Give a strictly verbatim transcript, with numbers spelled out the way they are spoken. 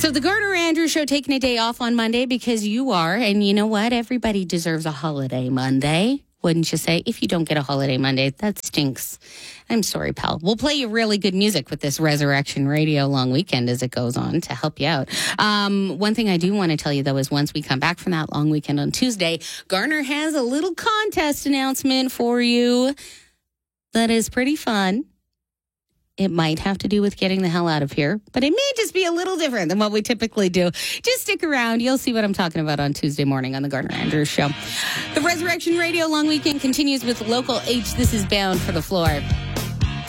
So the Garner Andrews Show taking a day off on Monday because you are, and you know what? Everybody deserves a holiday Monday. Wouldn't you say? If you don't get a holiday Monday, that stinks. I'm sorry, pal. We'll play you really good music with this Resurrection Radio long weekend as it goes on to help you out. Um, one thing I do want to tell you, though, is once we come back from that long weekend on Tuesday, Garner has a little contest announcement for you that is pretty fun. It might have to do with getting the hell out of here, but it may just be a little different than what we typically do. Just stick around. You'll see what I'm talking about on Tuesday morning on the Garner Andrews Show. The Resurrection Radio long weekend continues with Local H. This is Bound for the Floor.